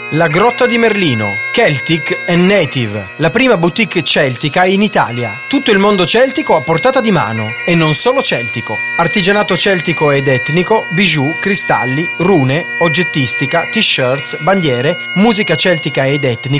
La Grotta di Merlino, Celtic and Native, la prima boutique celtica in Italia. Tutto il mondo celtico a portata di mano, e non solo celtico. Artigianato celtico ed etnico, bijou, cristalli, rune, oggettistica, t-shirts, bandiere, musica celtica ed etnica,